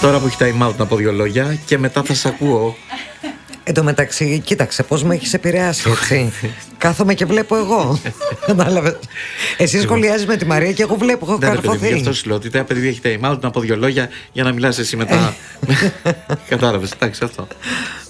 Τώρα που έχει time out να πω 2 λόγια και μετά θα σε ακούω. Εν τω μεταξύ, κοίταξε πώς με έχεις επηρεάσει, έτσι. Κάθομαι και βλέπω εγώ. Κατάλαβες. Εσύ σχολιάζεις με τη Μαρία και εγώ βλέπω, έχω καρφωθεί. Γι' αυτό σου λέω ότι επειδή έχει time out να πω 2 λόγια για να μιλάς εσύ μετά. Κατάλαβες, εντάξει αυτό.